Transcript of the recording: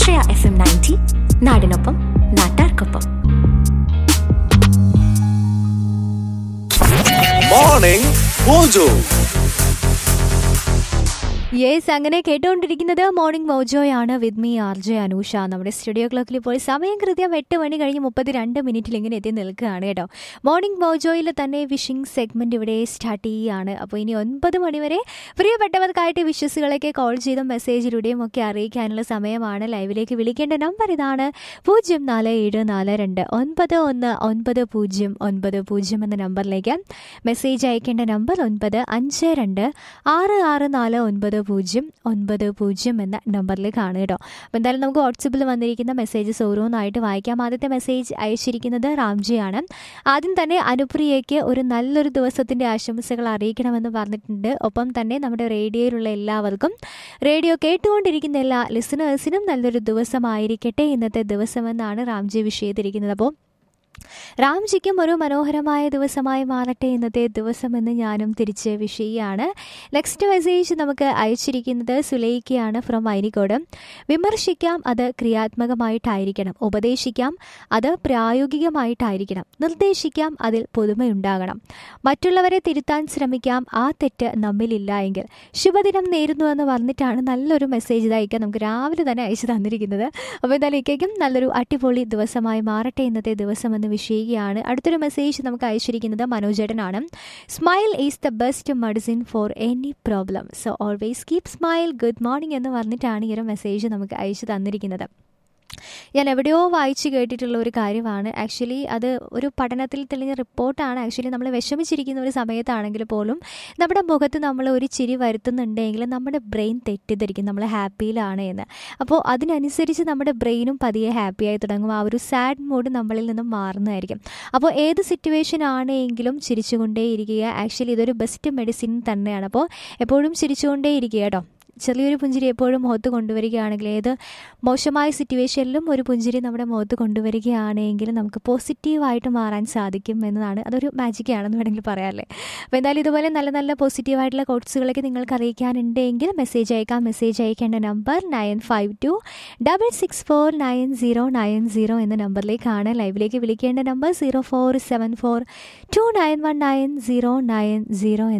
ആശ്രയ FM 90 നാടിനൊപ്പം നാട്ടാർക്കൊപ്പം. Morning mojo. Yes, അങ്ങനെ കേട്ടുകൊണ്ടിരിക്കുന്നത് morning മോജോയാണ് with me RJ Anusha. നമ്മുടെ സ്റ്റുഡിയോ ക്ലോക്കിൽ ഇപ്പോൾ സമയം കൃത്യം 8 മണി കഴിഞ്ഞ് 32 മിനിറ്റിൽ ഇങ്ങനെ എത്തി നിൽക്കുകയാണ് കേട്ടോ. മോർണിംഗ് മോജോയിൽ തന്നെ വിഷിംഗ് സെഗ്മെന്റ് ഇവിടെ സ്റ്റാർട്ട് ചെയ്യുകയാണ്. അപ്പോൾ ഇനി 9 മണി വരെ പ്രിയപ്പെട്ടവർക്കായിട്ട് വിഷസുകളൊക്കെ കോൾ ചെയ്തും മെസ്സേജിലൂടെയും ഒക്കെ അറിയിക്കാനുള്ള സമയമാണ്. ലൈവിലേക്ക് വിളിക്കേണ്ട നമ്പർ ഇതാണ് 0474191990 എന്ന നമ്പറിലേക്ക്. മെസ്സേജ് അയക്കേണ്ട നമ്പർ 9526649090 എന്ന നമ്പറിലേക്കാണ് കേട്ടോ. അപ്പോൾ എന്തായാലും നമുക്ക് വാട്സപ്പിൽ വന്നിരിക്കുന്ന മെസ്സേജസ് ഓരോന്നായിട്ട് വായിക്കാം. ആദ്യത്തെ മെസ്സേജ് അയച്ചിരിക്കുന്നത് റാംജിയാണ്. ആദ്യം തന്നെ അനുപ്രിയയ്ക്ക് ഒരു നല്ലൊരു ദിവസത്തിൻ്റെ ആശംസകൾ അറിയിക്കണമെന്ന് പറഞ്ഞിട്ടുണ്ട്. ഒപ്പം തന്നെ നമ്മുടെ റേഡിയോയിലുള്ള എല്ലാവർക്കും, റേഡിയോ കേട്ടുകൊണ്ടിരിക്കുന്ന എല്ലാ ലിസണേഴ്സിനും നല്ലൊരു ദിവസമായിരിക്കട്ടെ ഇന്നത്തെ ദിവസമെന്നാണ് റാംജി വിഷ് ചെയ്തിരിക്കുന്നത്. അപ്പോൾ റാംജിക്കും ഒരു മനോഹരമായ ദിവസമായി മാറട്ടെ ഇന്നത്തെ ദിവസമെന്ന് ഞാനും തിരിച്ച് വിഷ് ചെയ്യുകയാണ്. നെക്സ്റ്റ് മെസ്സേജ് നമുക്ക് അയച്ചിരിക്കുന്നത് സുലൈക്കയാണ് ഫ്രം അയനിക്കോട്. വിമർശിക്കാം, അത് ക്രിയാത്മകമായിട്ടായിരിക്കണം. ഉപദേശിക്കാം, അത് പ്രായോഗികമായിട്ടായിരിക്കണം. നിർദ്ദേശിക്കാം, അതിൽ പുതുമയുണ്ടാകണം. മറ്റുള്ളവരെ തിരുത്താൻ ശ്രമിക്കാം, ആ തെറ്റ് നമ്മിലില്ല എങ്കിൽ. ശുഭദിനം നേരുന്നു എന്ന് പറഞ്ഞിട്ടാണ് നല്ലൊരു മെസ്സേജ് ഇതായിരിക്കാം നമുക്ക് രാവിലെ തന്നെ അയച്ചു തന്നിരിക്കുന്നത്. അപ്പോൾ എന്തായാലും ഇക്കും നല്ലൊരു അടിപൊളി ദിവസമായി മാറട്ടെ ഇന്നത്തെ ദിവസം എന്ന് വിഷ് ചെയ്യുകയാണ്. അടുത്തൊരു മെസ്സേജ് നമുക്ക് അയച്ചിരിക്കുന്നത് മനോജേട്ടനാണ്. Smile is the best medicine for any problem, so always keep smile. Good morning എന്ന് പറഞ്ഞിട്ടാണ് ഈ ഒരു മെസ്സേജ് നമുക്ക് അയച്ചു തന്നിരിക്കുന്നത്. ഞാൻ എവിടെയോ വായിച്ച് കേട്ടിട്ടുള്ള ഒരു കാര്യമാണ്. ആക്ച്വലി അത് ഒരു പഠനത്തിൽ തെളിഞ്ഞ റിപ്പോർട്ടാണ്. ആക്ച്വലി നമ്മൾ വിഷമിച്ചിരിക്കുന്ന ഒരു സമയത്താണെങ്കിൽ പോലും നമ്മുടെ മുഖത്ത് നമ്മൾ ഒരു ചിരി വരുത്തുന്നുണ്ടെങ്കിൽ നമ്മുടെ ബ്രെയിൻ തെറ്റിദ്ധരിക്കും നമ്മൾ ഹാപ്പിയിലാണ് എന്ന്. അപ്പോൾ അതിനനുസരിച്ച് നമ്മുടെ ബ്രെയിനും പതിയെ ഹാപ്പിയായി തുടങ്ങും. ആ ഒരു സാഡ് മൂഡ് നമ്മളിൽ നിന്നും മാറുന്നതായിരിക്കും. അപ്പോൾ ഏത് സിറ്റുവേഷൻ ആണെങ്കിലും ചിരിച്ചുകൊണ്ടേയിരിക്കുക. ആക്ച്വലി ഇതൊരു ബെസ്റ്റ് മെഡിസിൻ തന്നെയാണ്. അപ്പോൾ എപ്പോഴും ചിരിച്ചുകൊണ്ടേയിരിക്കുക കേട്ടോ. ചെറിയൊരു പുഞ്ചിരി എപ്പോഴും മുഖത്ത് കൊണ്ടുവരികയാണെങ്കിൽ, ഏത് മോശമായ സിറ്റുവേഷനിലും ഒരു പുഞ്ചിരി നമ്മുടെ മുഖത്ത് കൊണ്ടുവരികയാണെങ്കിൽ നമുക്ക് പോസിറ്റീവായിട്ട് മാറാൻ സാധിക്കും എന്നതാണ്. അതൊരു മാജിക്കാണെന്ന് വേണമെങ്കിൽ പറയാമല്ലേ. അപ്പോൾ എന്തായാലും ഇതുപോലെ നല്ല നല്ല പോസിറ്റീവായിട്ടുള്ള കോട്സുകളൊക്കെ നിങ്ങൾക്ക് അറിയിക്കാനുണ്ടെങ്കിൽ മെസ്സേജ് അയക്കാം. മെസ്സേജ് അയക്കേണ്ട നമ്പർ 9526649090 എന്ന നമ്പറിലേക്കാണ്. ലൈവിലേക്ക് വിളിക്കേണ്ട നമ്പർ 047429199090